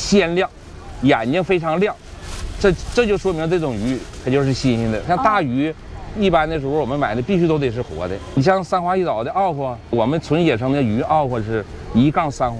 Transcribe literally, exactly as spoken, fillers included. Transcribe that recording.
鲜亮，眼睛非常亮，这这就说明这种鱼它就是新鲜的。像大鱼，一般的时候我们买的必须都得是活的。你像三华一岛的奥花，我们纯野生的鱼奥花是一杠三花。